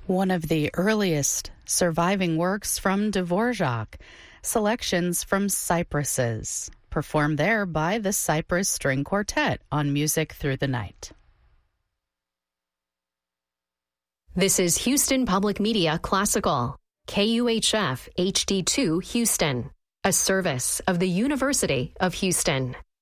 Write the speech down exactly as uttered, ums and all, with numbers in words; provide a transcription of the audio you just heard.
one of the earliest surviving works from Dvorak, selections from Cypresses, performed there by the Cypress String Quartet on Music Through the Night. This is Houston Public Media Classical, K U H F H D two Houston, a service of the University of Houston.